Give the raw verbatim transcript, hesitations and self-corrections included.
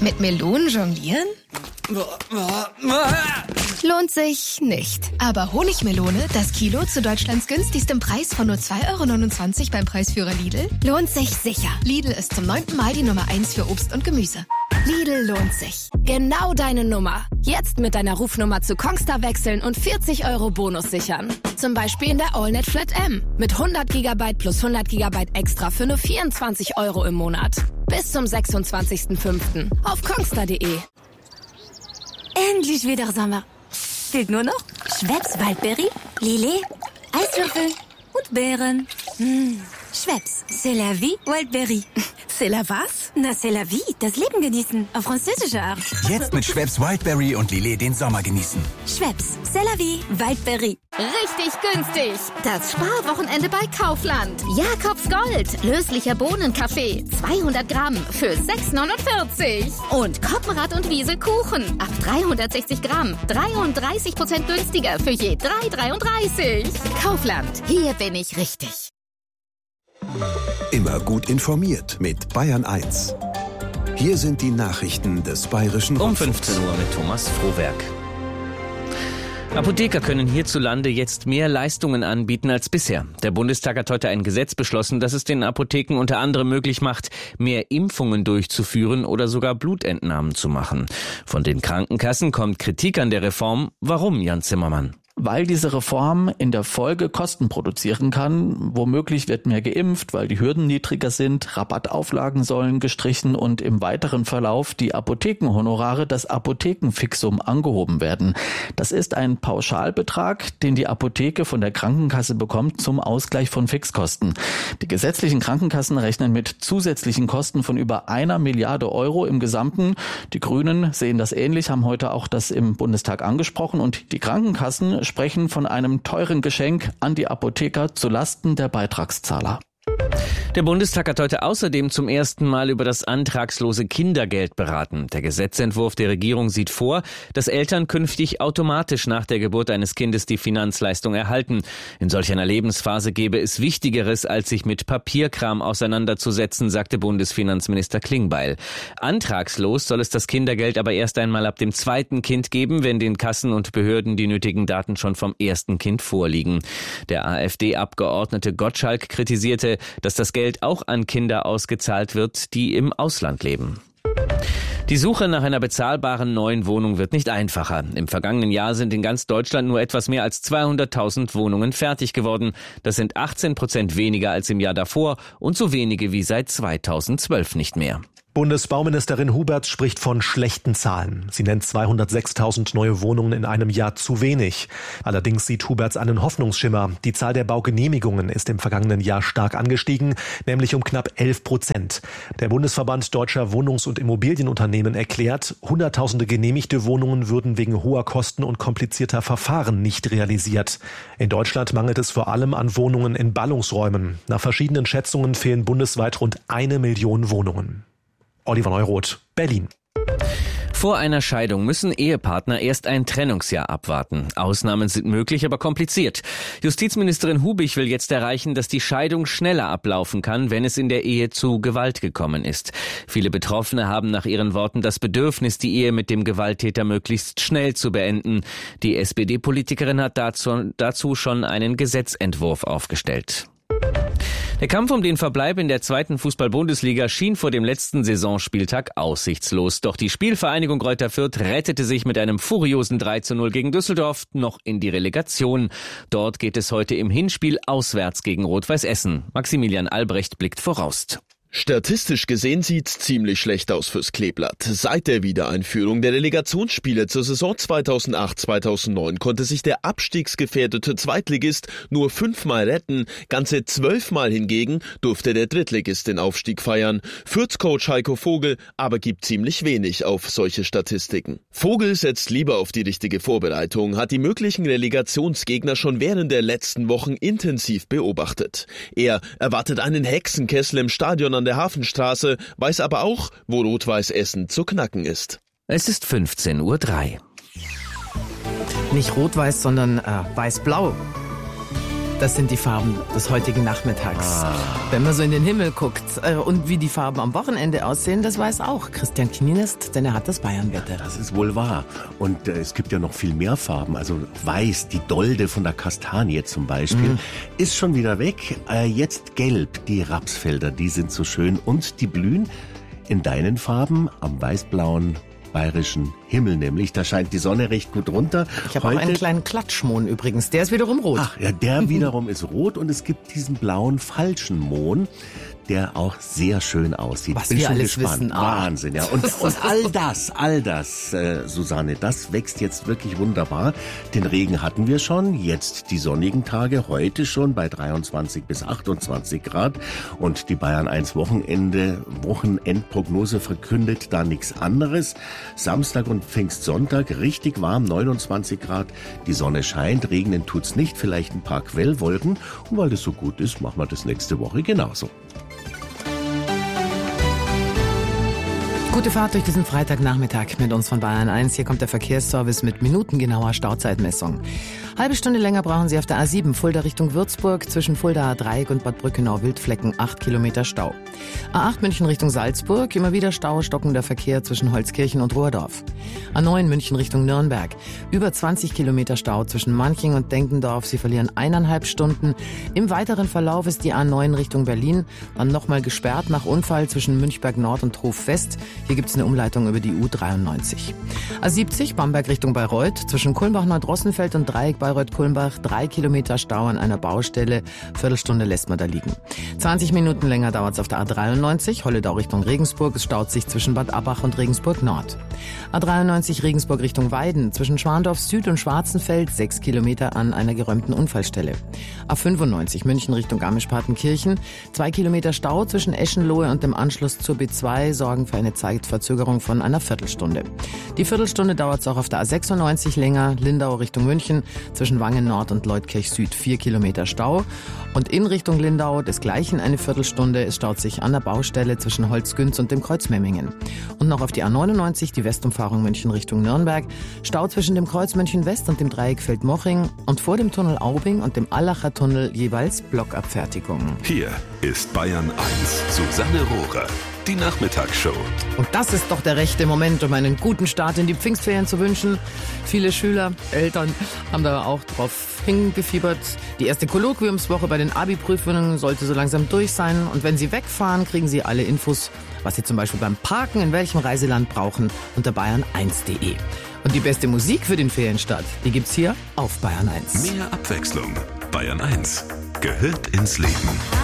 Mit Melonen jonglieren? Lohnt sich nicht. Aber Honigmelone, das Kilo zu Deutschlands günstigstem Preis von nur zwei Euro neunundzwanzig beim Preisführer Lidl, lohnt sich sicher. Lidl ist zum neunten Mal die Nummer eins für Obst und Gemüse. Lidl lohnt sich. Genau deine Nummer. Jetzt mit deiner Rufnummer zu Kongstar wechseln und vierzig Euro Bonus sichern. Zum Beispiel in der AllNet Flat M. Mit hundert Gigabyte plus hundert Gigabyte extra für nur vierundzwanzig Euro im Monat. Bis zum sechsundzwanzigsten fünften auf kongstar punkt de. Endlich wieder Sommer. Fehlt nur noch Schweppes Waldbeere, Lillet, Eiswürfel und Beeren. Mmh. Schweppes, c'est la vie, Waldbeere. C'est la was? Na, c'est la vie, das Leben genießen, auf französische Art. Jetzt mit Schweppes Wildberry und Lillet den Sommer genießen. Schweppes, c'est la vie, Waldbeere. Richtig günstig. Das Sparwochenende bei Kaufland. Jakobs Gold. Löslicher Bohnenkaffee. zweihundert Gramm für sechs neunundvierzig. Und Koppenrad und Wiesel Kuchen. Ab dreihundertsechzig Gramm. dreiunddreißig Prozent günstiger für je drei dreiunddreißig. Kaufland. Hier bin ich richtig. Immer gut informiert mit Bayern eins. Hier sind die Nachrichten des Bayerischen Um Rundfunks. fünfzehn Uhr mit Thomas Frohwerk. Apotheker können hierzulande jetzt mehr Leistungen anbieten als bisher. Der Bundestag hat heute ein Gesetz beschlossen, das es den Apotheken unter anderem möglich macht, mehr Impfungen durchzuführen oder sogar Blutentnahmen zu machen. Von den Krankenkassen kommt Kritik an der Reform. Warum, Jan Zimmermann? Weil diese Reform in der Folge Kosten produzieren kann. Womöglich wird mehr geimpft, weil die Hürden niedriger sind, Rabattauflagen sollen gestrichen und im weiteren Verlauf die Apothekenhonorare, das Apothekenfixum, angehoben werden. Das ist ein Pauschalbetrag, den die Apotheke von der Krankenkasse bekommt zum Ausgleich von Fixkosten. Die gesetzlichen Krankenkassen rechnen mit zusätzlichen Kosten von über einer Milliarde Euro im Gesamten. Die Grünen sehen das ähnlich, haben heute auch das im Bundestag angesprochen, und die Krankenkassen sprechen von einem teuren Geschenk an die Apotheker zulasten der Beitragszahler. Der Bundestag hat heute außerdem zum ersten Mal über das antragslose Kindergeld beraten. Der Gesetzentwurf der Regierung sieht vor, dass Eltern künftig automatisch nach der Geburt eines Kindes die Finanzleistung erhalten. In solch einer Lebensphase gäbe es Wichtigeres, als sich mit Papierkram auseinanderzusetzen, sagte Bundesfinanzminister Klingbeil. Antragslos soll es das Kindergeld aber erst einmal ab dem zweiten Kind geben, wenn den Kassen und Behörden die nötigen Daten schon vom ersten Kind vorliegen. Der AfD-Abgeordnete Gottschalk kritisierte, dass das Geld auch an Kinder ausgezahlt wird, die im Ausland leben. Die Suche nach einer bezahlbaren neuen Wohnung wird nicht einfacher. Im vergangenen Jahr sind in ganz Deutschland nur etwas mehr als zweihunderttausend Wohnungen fertig geworden. Das sind achtzehn Prozent weniger als im Jahr davor und so wenige wie seit zweitausendzwölf nicht mehr. Bundesbauministerin Huberts spricht von schlechten Zahlen. Sie nennt zweihundertsechstausend neue Wohnungen in einem Jahr zu wenig. Allerdings sieht Huberts einen Hoffnungsschimmer. Die Zahl der Baugenehmigungen ist im vergangenen Jahr stark angestiegen, nämlich um knapp elf Prozent. Der Bundesverband Deutscher Wohnungs- und Immobilienunternehmen erklärt, hunderttausende genehmigte Wohnungen würden wegen hoher Kosten und komplizierter Verfahren nicht realisiert. In Deutschland mangelt es vor allem an Wohnungen in Ballungsräumen. Nach verschiedenen Schätzungen fehlen bundesweit rund eine Million Wohnungen. Oliver Neuroth, Berlin. Vor einer Scheidung müssen Ehepartner erst ein Trennungsjahr abwarten. Ausnahmen sind möglich, aber kompliziert. Justizministerin Hubich will jetzt erreichen, dass die Scheidung schneller ablaufen kann, wenn es in der Ehe zu Gewalt gekommen ist. Viele Betroffene haben nach ihren Worten das Bedürfnis, die Ehe mit dem Gewalttäter möglichst schnell zu beenden. Die S P D-Politikerin hat dazu, dazu schon einen Gesetzentwurf aufgestellt. Der Kampf um den Verbleib in der zweiten Fußball-Bundesliga schien vor dem letzten Saisonspieltag aussichtslos. Doch die Spielvereinigung Greuther Fürth rettete sich mit einem furiosen drei zu null gegen Düsseldorf noch in die Relegation. Dort geht es heute im Hinspiel auswärts gegen Rot-Weiß Essen. Maximilian Albrecht blickt voraus. Statistisch gesehen sieht's ziemlich schlecht aus fürs Kleeblatt. Seit der Wiedereinführung der Relegationsspiele zur Saison zweitausendacht zweitausendneun konnte sich der abstiegsgefährdete Zweitligist nur fünfmal retten. Ganze zwölfmal hingegen durfte der Drittligist den Aufstieg feiern. Fürth-Coach Heiko Vogel aber gibt ziemlich wenig auf solche Statistiken. Vogel setzt lieber auf die richtige Vorbereitung, hat die möglichen Relegationsgegner schon während der letzten Wochen intensiv beobachtet. Er erwartet einen Hexenkessel im Stadion an der Hafenstraße, weiß aber auch, wo Rot-Weiß Essen zu knacken ist. Es ist fünfzehn Uhr drei. Nicht rot-weiß, sondern äh, weiß-blau. Das sind die Farben des heutigen Nachmittags. Ah. Wenn man so in den Himmel guckt äh, und wie die Farben am Wochenende aussehen, das weiß auch Christian Knienest, denn er hat das Bayernwetter. Das ist wohl wahr. Und äh, es gibt ja noch viel mehr Farben. Also weiß, die Dolde von der Kastanie zum Beispiel, mm. ist schon wieder weg. Äh, jetzt gelb, die Rapsfelder, die sind so schön. Und die blühen in deinen Farben am weißblauen bayerischen Himmel nämlich. Da scheint die Sonne recht gut runter. Ich habe auch einen kleinen Klatschmohn übrigens. Der ist wiederum rot. Ach ja, der wiederum ist rot und es gibt diesen blauen falschen Mohn, der auch sehr schön aussieht. Was Bin wir schon alles gespannt. wissen. Wahnsinn, ja. Und, und all das, all das, äh, Susanne, das wächst jetzt wirklich wunderbar. Den Regen hatten wir schon, jetzt die sonnigen Tage, heute schon bei dreiundzwanzig bis achtundzwanzig Grad. Und die Bayern eins Wochenende, Wochenendprognose verkündet da nichts anderes. Samstag und Pfingstsonntag richtig warm, neunundzwanzig Grad. Die Sonne scheint, regnen tut's nicht, vielleicht ein paar Quellwolken. Und weil das so gut ist, machen wir das nächste Woche genauso. Gute Fahrt durch diesen Freitagnachmittag mit uns von Bayern eins. Hier kommt der Verkehrsservice mit minutengenauer Stauzeitmessung. Halbe Stunde länger brauchen Sie auf der A sieben Fulda Richtung Würzburg, zwischen Fulda Dreieck und Bad Brückenau-Wildflecken acht Kilometer Stau. A acht München Richtung Salzburg, immer wieder Stau, stockender Verkehr zwischen Holzkirchen und Rohrdorf. A neun München Richtung Nürnberg, über zwanzig Kilometer Stau zwischen Manching und Denkendorf. Sie verlieren eineinhalb Stunden. Im weiteren Verlauf ist die A neun Richtung Berlin dann nochmal gesperrt nach Unfall zwischen Münchberg Nord und Hof West. Hier gibt es eine Umleitung über die U dreiundneunzig. A siebzig Bamberg Richtung Bayreuth, zwischen Kulmbach-Neudrossenfeld und Dreieck Bayreuth-Kulmbach, drei Kilometer Stau an einer Baustelle. Viertelstunde lässt man da liegen. zwanzig Minuten länger dauert es auf der A dreiundneunzig, Holledau Richtung Regensburg. Es staut sich zwischen Bad Abbach und Regensburg Nord. A dreiundneunzig Regensburg Richtung Weiden, zwischen Schwandorf Süd und Schwarzenfeld, sechs Kilometer an einer geräumten Unfallstelle. A fünfundneunzig München Richtung Garmisch-Partenkirchen, zwei Kilometer Stau zwischen Eschenlohe und dem Anschluss zur B zwei sorgen für eine Zeitverzögerung von einer Viertelstunde. Die Viertelstunde dauert es auch auf der A sechsundneunzig länger, Lindau Richtung München, zwischen Wangen Nord und Leutkirch Süd, vier Kilometer Stau. Und in Richtung Lindau desgleichen eine Viertelstunde. Es staut sich an der Baustelle zwischen Holzgünz und dem Kreuz Memmingen. Und noch auf die A neunundneunzig, die Westumfahrung München Richtung Nürnberg. Stau zwischen dem Kreuz München West und dem Dreieck Feldmoching und vor dem Tunnel Aubing und dem Allacher Tunnel jeweils Blockabfertigung. Hier ist Bayern eins, Susanne Rohrer. Die Nachmittagsshow. Und das ist doch der rechte Moment, um einen guten Start in die Pfingstferien zu wünschen. Viele Schüler, Eltern haben da auch drauf hingefiebert. Die erste Kolloquiumswoche bei den Abi-Prüfungen sollte so langsam durch sein. Und wenn Sie wegfahren, kriegen Sie alle Infos, was Sie zum Beispiel beim Parken in welchem Reiseland brauchen, unter bayern eins punkt de. Und die beste Musik für den Ferienstart, die gibt's hier auf Bayern eins. Mehr Abwechslung. Bayern eins gehört ins Leben.